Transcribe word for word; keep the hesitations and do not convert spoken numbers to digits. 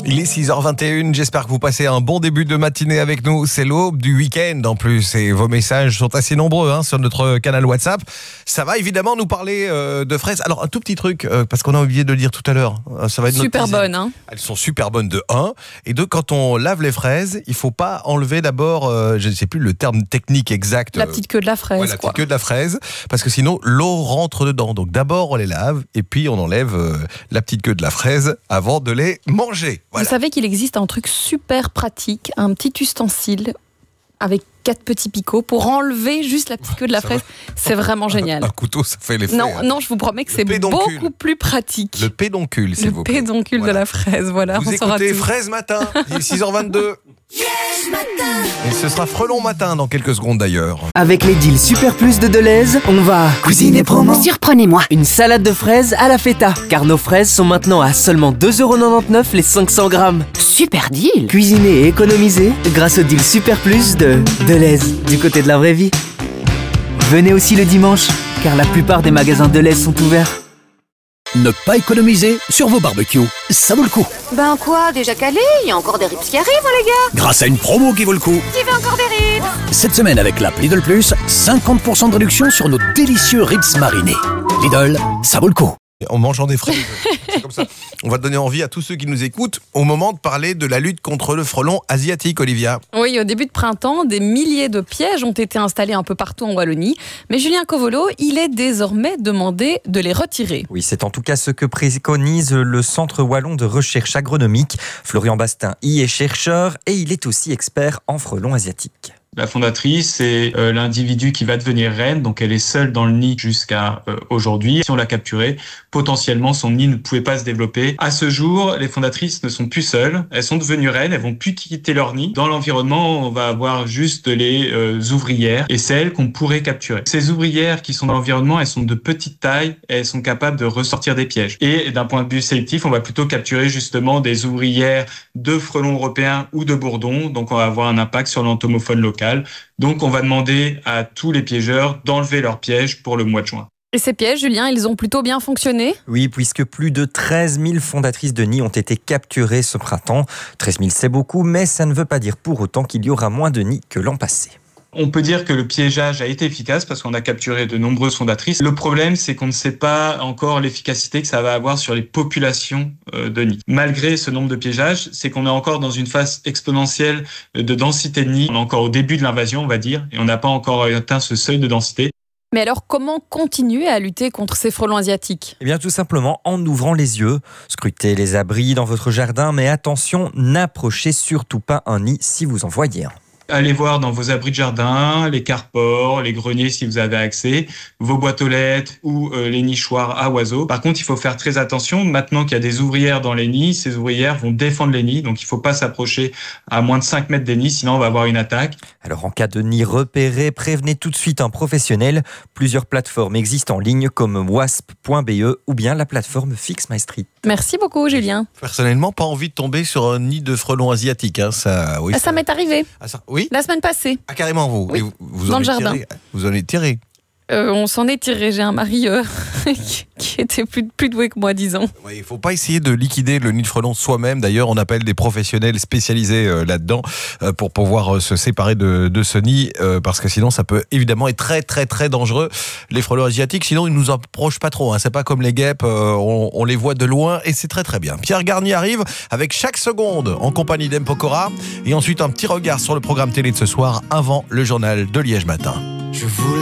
Il est six heures vingt et une, j'espère que vous passez un bon début de matinée avec nous. C'est l'aube du week-end en plus et vos messages sont assez nombreux hein, sur notre canal WhatsApp. Ça va évidemment nous parler euh, de fraises. Alors un tout petit truc, euh, parce qu'on a oublié de le dire tout à l'heure. Ça va être super bonne. Hein. Elles sont super bonnes de un. Et deux, quand on lave les fraises, il ne faut pas enlever d'abord, euh, je ne sais plus le terme technique exact. La petite queue de la fraise. Ouais, la quoi. petite queue de la fraise, parce que sinon l'eau rentre dedans. Donc d'abord on les lave et puis on enlève euh, la petite queue de la fraise avant de les manger. Voilà. Vous savez qu'il existe un truc super pratique, un petit ustensile avec quatre petits picots pour enlever juste la petite queue de la Ça fraise. va. C'est vraiment génial. Un couteau, ça fait l'effet. Non, hein. non, je vous promets que Le c'est pédoncule. beaucoup plus pratique. Le pédoncule, s'il Le vous plaît. pédoncule Voilà. de la fraise, voilà. Vous on saura écoutez tout. Fraise Matin, il est six heures vingt-deux. Et ce sera Frelon Matin dans quelques secondes d'ailleurs. Avec les deals Super Plus de Deleuze, on va cuisiner promo. Surprenez-moi. Une salade de fraises à la feta, car nos fraises sont maintenant à seulement deux euros quatre-vingt-dix-neuf les cinq cents grammes. Super deal. Cuisiner et économiser grâce au deal Super Plus de Deleuze, du côté de la vraie vie. Venez aussi le dimanche, car la plupart des magasins Deleuze sont ouverts. Ne pas économiser sur vos barbecues, ça vaut le coup. Ben quoi, déjà calé? Il y a encore des ribs qui arrivent, hein, les gars. Grâce à une promo qui vaut le coup. Qui veut encore des ribs? Cette semaine avec l'app Lidl Plus, cinquante pour cent de réduction sur nos délicieux ribs marinés. Lidl, ça vaut le coup. En mangeant des fraises. C'est comme ça. On va donner envie à tous ceux qui nous écoutent au moment de parler de la lutte contre le frelon asiatique, Olivia. Oui, au début de printemps, des milliers de pièges ont été installés un peu partout en Wallonie. Mais Julien Covolo, il est désormais demandé de les retirer. Oui, c'est en tout cas ce que préconise le Centre Wallon de Recherche Agronomique. Florian Bastin y est chercheur et il est aussi expert en frelons asiatiques. La fondatrice, c'est euh, l'individu qui va devenir reine, donc elle est seule dans le nid jusqu'à euh, aujourd'hui. Si on l'a capturée, potentiellement son nid ne pouvait pas se développer. À ce jour, les fondatrices ne sont plus seules, elles sont devenues reines, elles vont plus quitter leur nid. Dans l'environnement, on va avoir juste les euh, ouvrières et celles qu'on pourrait capturer. Ces ouvrières qui sont dans l'environnement, elles sont de petite taille et elles sont capables de ressortir des pièges. Et d'un point de vue sélectif, on va plutôt capturer justement des ouvrières de frelons européens ou de bourdons, donc on va avoir un impact sur l'entomofaune local. Donc, on va demander à tous les piégeurs d'enlever leurs pièges pour le mois de juin. Et ces pièges, Julien, ils ont plutôt bien fonctionné? Oui, puisque plus de treize mille fondatrices de nids ont été capturées ce printemps. treize mille, c'est beaucoup, mais ça ne veut pas dire pour autant qu'il y aura moins de nids que l'an passé. On peut dire que le piégeage a été efficace parce qu'on a capturé de nombreuses fondatrices. Le problème, c'est qu'on ne sait pas encore l'efficacité que ça va avoir sur les populations de nids. Malgré ce nombre de piégeages, c'est qu'on est encore dans une phase exponentielle de densité de nids. On est encore au début de l'invasion, on va dire, et on n'a pas encore atteint ce seuil de densité. Mais alors, comment continuer à lutter contre ces frelons asiatiques? Eh bien, tout simplement en ouvrant les yeux. Scrutez les abris dans votre jardin, mais attention, n'approchez surtout pas un nid si vous en voyez un. Allez voir dans vos abris de jardin, les carpors, les greniers si vous avez accès, vos boîtes aux lettres ou euh, les nichoirs à oiseaux. Par contre, il faut faire très attention. Maintenant qu'il y a des ouvrières dans les nids, ces ouvrières vont défendre les nids. Donc, il ne faut pas s'approcher à moins de cinq mètres des nids, sinon on va avoir une attaque. Alors, en cas de nid repéré, prévenez tout de suite un professionnel. Plusieurs plateformes existent en ligne comme wasp point b e ou bien la plateforme Fix My Street. Merci beaucoup, Julien. Personnellement, pas envie de tomber sur un nid de frelons asiatiques. Hein. Ça, oui, Ah, ça m'est arrivé. Ah, ça... Oui. La semaine passée. Ah, carrément, vous. Oui, Et vous, vous dans en le êtes jardin. tiré. Vous en êtes tiré. Euh, on s'en est tiré. J'ai un mari euh, qui était plus, plus doué que moi, disons. Il ne faut pas essayer de liquider le nid de frelons soi-même. D'ailleurs, on appelle des professionnels spécialisés euh, là-dedans euh, pour pouvoir euh, se séparer de, de ce nid euh, parce que sinon, ça peut évidemment être très, très, très dangereux. Les frelons asiatiques, sinon, ils ne nous approchent pas trop. Hein. C'est pas comme les guêpes, euh, on, on les voit de loin et c'est très, très bien. Pierre Garnier arrive avec Chaque Seconde en compagnie d'M. Pokora et ensuite un petit regard sur le programme télé de ce soir avant le journal de Liège Matin. Je voulais